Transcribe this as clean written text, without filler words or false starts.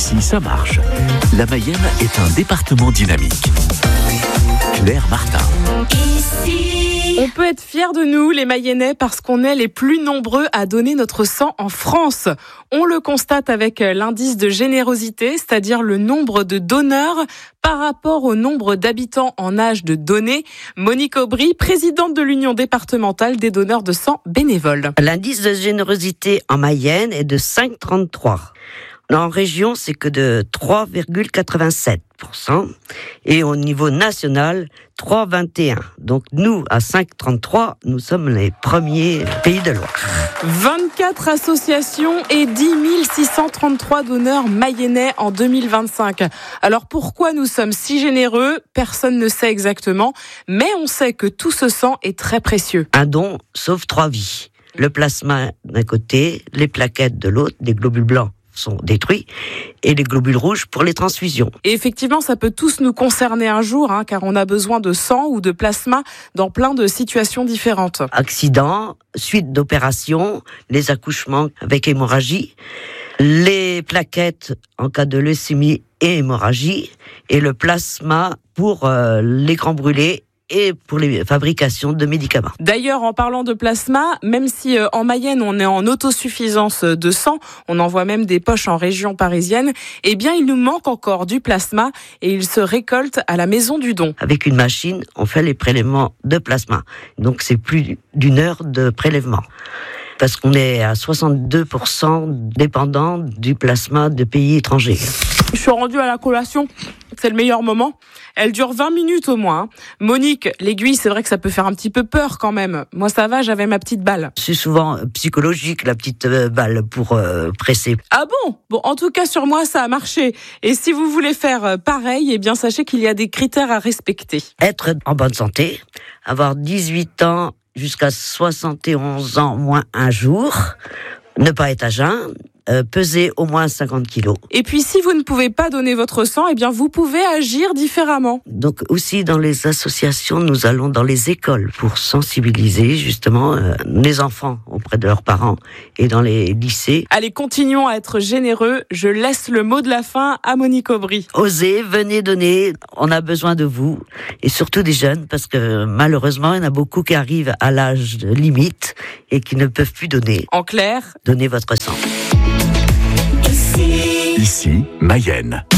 Ici, ça marche. La Mayenne est un département dynamique. Claire Martin. On peut être fiers de nous, les Mayennais, parce qu'on est les plus nombreux à donner notre sang en France. On le constate avec l'indice de générosité, c'est-à-dire le nombre de donneurs par rapport au nombre d'habitants en âge de donner. Monique Aubry, présidente de l'Union départementale des donneurs de sang bénévoles. L'indice de générosité en Mayenne est de 5,33. En région, c'est que de 3,87%. Et au niveau national, 3,21. Donc nous, à 5,33, nous sommes les premiers pays de Loire. 24 associations et 10 633 donneurs mayennais en 2025. Alors pourquoi nous sommes si généreux ? Personne ne sait exactement, mais on sait que tout ce sang est très précieux. Un don sauve 3 vies. Le plasma d'un côté, les plaquettes de l'autre, des globules blancs sont détruits, et les globules rouges pour les transfusions. Et effectivement, ça peut tous nous concerner un jour, car on a besoin de sang ou de plasma dans plein de situations différentes. Accidents, suite d'opérations, les accouchements avec hémorragie, les plaquettes en cas de leucémie et hémorragie, et le plasma pour les grands brûlés et pour les fabrications de médicaments. D'ailleurs, en parlant de plasma, même si en Mayenne on est en autosuffisance de sang, on envoie même des poches en région parisienne, eh bien il nous manque encore du plasma et il se récolte à la maison du don. Avec une machine, on fait les prélèvements de plasma. Donc c'est plus d'1 heure de prélèvement. Parce qu'on est à 62% dépendant du plasma de pays étrangers. Je suis rendue à la collation, c'est le meilleur moment. Elle dure 20 minutes au moins. Monique, l'aiguille, c'est vrai que ça peut faire un petit peu peur quand même. Moi ça va, j'avais ma petite balle. C'est souvent psychologique, la petite balle pour presser. Ah bon ? Bon, en tout cas sur moi ça a marché. Et si vous voulez faire pareil, eh bien sachez qu'il y a des critères à respecter. Être en bonne santé, avoir 18 ans jusqu'à 71 ans moins un jour, ne pas être à jeun, peser au moins 50 kilos. Et puis si vous ne pouvez pas donner votre sang, eh bien vous pouvez agir différemment. Donc aussi dans les associations, nous allons dans les écoles pour sensibiliser justement les enfants auprès de leurs parents et dans les lycées. Allez, continuons à être généreux. Je laisse le mot de la fin à Monique Aubry. Osez, venez donner, on a besoin de vous et surtout des jeunes parce que malheureusement, il y en a beaucoup qui arrivent à l'âge limite et qui ne peuvent plus donner. En clair, donnez votre sang. Ici, Mayenne.